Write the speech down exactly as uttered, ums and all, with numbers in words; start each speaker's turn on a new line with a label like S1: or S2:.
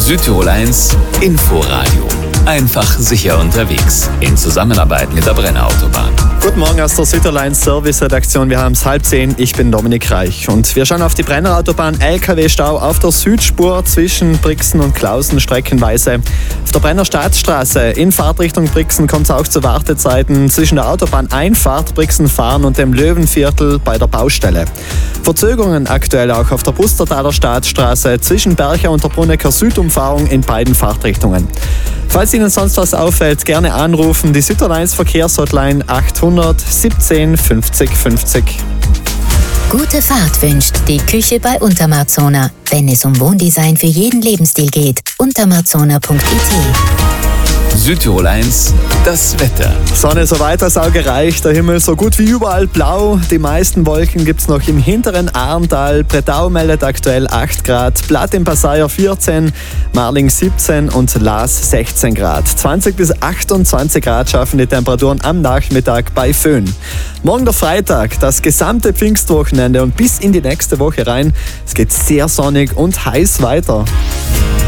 S1: Südtirol eins Inforadio. Einfach sicher unterwegs. In Zusammenarbeit mit der Brenner Autobahn.
S2: Guten Morgen aus der Südtirol eins Service-Redaktion. Wir haben es halb zehn. Ich bin Dominik Reich. Und wir schauen auf die Brenner Autobahn. L K W-Stau auf der Südspur zwischen Brixen und Klausen streckenweise. Auf der Brenner Staatsstraße in Fahrtrichtung Brixen kommt es auch zu Wartezeiten zwischen der Autobahneinfahrt Brixen fahren und dem Löwenviertel bei der Baustelle. Verzögerungen aktuell auch auf der Pustertaler Staatsstraße zwischen Bercher und der Brunnecker Südumfahrung in beiden Fahrtrichtungen. Falls Ihnen sonst was auffällt, gerne anrufen. Die Südtirol eins Verkehrshotline achthundert siebzehn fünfzig fünfzig.
S3: Gute Fahrt wünscht die Küche bei Untermarzona. Wenn es um Wohndesign für jeden Lebensstil geht, untermarzona punkt i t.
S1: Südtirol eins, das Wetter.
S2: Sonne soweit das Auge reicht, der Himmel so gut wie überall blau. Die meisten Wolken gibt es noch im hinteren Arntal. Bretau meldet aktuell acht Grad, Platt im Passaier vierzehn, Marling siebzehn und Laas sechzehn Grad. zwanzig bis achtundzwanzig Grad schaffen die Temperaturen am Nachmittag bei Föhn. Morgen der Freitag, das gesamte Pfingstwochenende und bis in die nächste Woche rein. Es geht sehr sonnig und heiß weiter.